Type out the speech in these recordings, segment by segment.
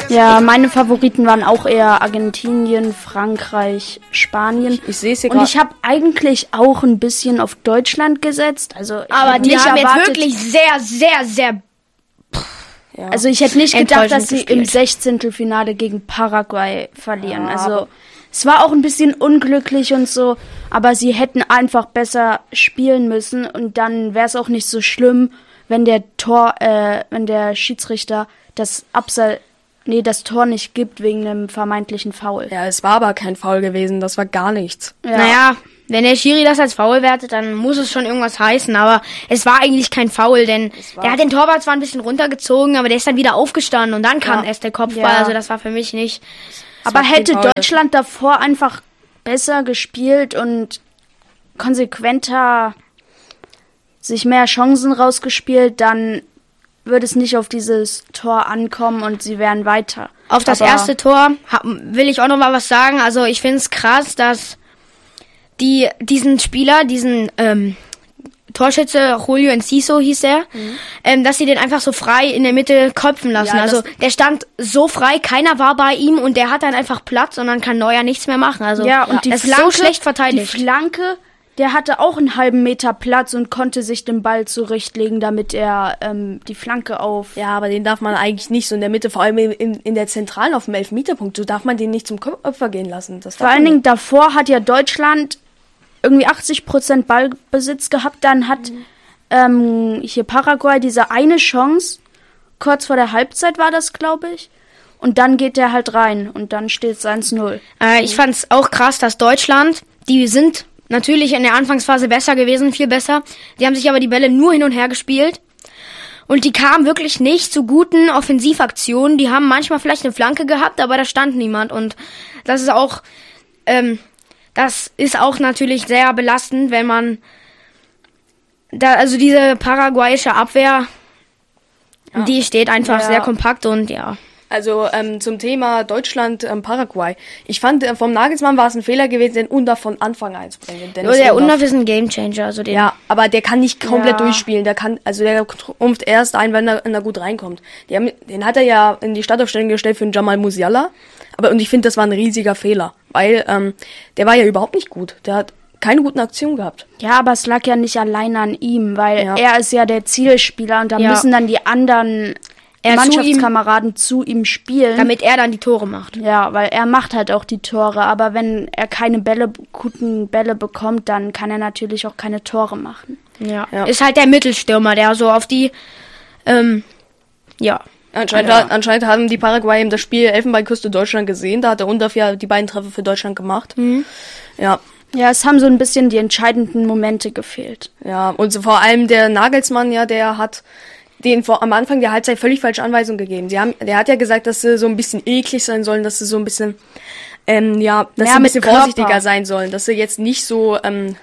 Ja, meine Favoriten waren auch eher Argentinien, Frankreich, Spanien. Ich sehe es hier gerade. Und ich habe eigentlich auch ein bisschen auf Deutschland gesetzt. Also, aber die haben jetzt wirklich sehr, sehr, sehr... Ja. Also ich hätte nicht gedacht, dass sie im 16. Finale gegen Paraguay verlieren. Ja, also es war auch ein bisschen unglücklich und so, aber sie hätten einfach besser spielen müssen und dann wäre es auch nicht so schlimm, wenn der Schiedsrichter das Tor nicht gibt wegen einem vermeintlichen Foul. Ja, es war aber kein Foul gewesen, das war gar nichts. Ja. Naja, wenn der Schiri das als Foul wertet, dann muss es schon irgendwas heißen, aber es war eigentlich kein Foul, denn der hat den Torwart zwar ein bisschen runtergezogen, aber der ist dann wieder aufgestanden und dann kam erst der Kopfball, also das war für mich nicht... Aber hätte Deutschland davor einfach besser gespielt und konsequenter sich mehr Chancen rausgespielt, dann würde es nicht auf dieses Tor ankommen und sie wären weiter. Auf das erste Tor will ich auch noch mal was sagen. Also ich finde es krass, dass diesen Spieler, Torschütze Julio Enciso hieß er, dass sie den einfach so frei in der Mitte köpfen lassen. Ja, also der stand so frei, keiner war bei ihm und der hat dann einfach Platz und dann kann Neuer nichts mehr machen. Also ja, und die das Flanke, ist so schlecht verteidigt. Die Flanke, der hatte auch einen halben Meter Platz und konnte sich den Ball zurechtlegen, damit er die Flanke auf... Ja, aber den darf man eigentlich nicht so in der Mitte, vor allem in der Zentralen auf dem Elfmeterpunkt, so darf man den nicht zum Opfer gehen lassen. Das vor allen Dingen davor hat ja Deutschland irgendwie 80% Ballbesitz gehabt, dann hat hier Paraguay diese eine Chance, kurz vor der Halbzeit war das, glaube ich, und dann geht der halt rein und dann steht es 1-0. Ich fand es auch krass, dass Deutschland, die sind natürlich in der Anfangsphase besser gewesen, viel besser, die haben sich aber die Bälle nur hin und her gespielt und die kamen wirklich nicht zu guten Offensivaktionen, die haben manchmal vielleicht eine Flanke gehabt, aber da stand niemand und das ist auch... Das ist auch natürlich sehr belastend, wenn man also diese paraguayische Abwehr, die steht einfach sehr kompakt und Also zum Thema Deutschland, Paraguay. Ich fand, vom Nagelsmann war es ein Fehler gewesen, den Undav von Anfang an einzubringen. Der Undav ist ein Gamechanger. Also aber der kann nicht komplett durchspielen. Der trumpft erst ein, wenn er gut reinkommt. Den hat er ja in die Startaufstellung gestellt für den Jamal Musiala. Und ich finde, das war ein riesiger Fehler, weil der war ja überhaupt nicht gut. Der hat keine guten Aktionen gehabt. Ja, aber es lag ja nicht alleine an ihm, weil er ist ja der Zielspieler und da müssen dann die anderen Mannschaftskameraden zu ihm spielen. Damit er dann die Tore macht. Ja, weil er macht halt auch die Tore, aber wenn er keine guten Bälle bekommt, dann kann er natürlich auch keine Tore machen. Ja. Ist halt der Mittelstürmer, der so auf die, Anscheinend haben die Paraguay das Spiel Elfenbeinküste Deutschland gesehen. Da hat der Undav ja die beiden Treffer für Deutschland gemacht. Ja, es haben so ein bisschen die entscheidenden Momente gefehlt. Ja, und so vor allem der Nagelsmann, der hat am Anfang der Halbzeit völlig falsche Anweisungen gegeben. Der hat ja gesagt, dass sie so ein bisschen eklig sein sollen, dass sie so ein bisschen, dass sie ein bisschen vorsichtiger sein sollen, dass sie jetzt nicht so.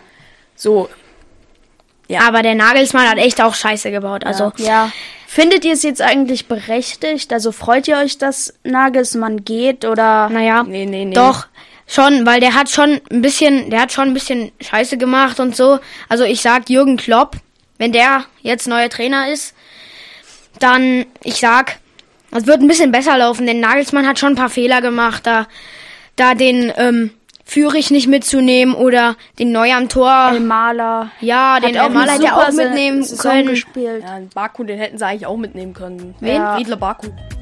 Aber der Nagelsmann hat echt auch Scheiße gebaut. Also Findet ihr es jetzt eigentlich berechtigt? Also freut ihr euch, dass Nagelsmann geht oder? Naja, nee. Doch, schon, weil der hat schon ein bisschen Scheiße gemacht und so. Also ich sag Jürgen Klopp, wenn der jetzt neuer Trainer ist, dann, es wird ein bisschen besser laufen, denn Nagelsmann hat schon ein paar Fehler gemacht, da den, Führig nicht mitzunehmen oder den Neuer am Tor. Elmaler. Ja, den Elmaler hätte er auch mitnehmen können. Gespielt. Ja, Baku, den hätten sie eigentlich auch mitnehmen können. Wen? Riedler Baku.